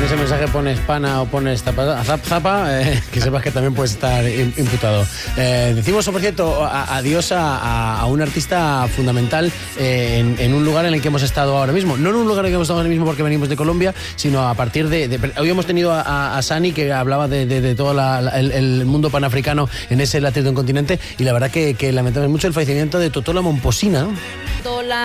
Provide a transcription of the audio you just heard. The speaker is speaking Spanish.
en ese mensaje pones pana o pones zapa, que sepas que también puedes estar imputado. Decimos, por cierto, adiós a un artista fundamental en un lugar en el que hemos estado ahora mismo. No en un lugar en el que hemos estado ahora mismo porque venimos de Colombia, sino a partir de hoy hemos tenido a Sani, que hablaba de todo el mundo panafricano en ese latido continente, y la verdad que lamentamos mucho el fallecimiento de Totola Momposina.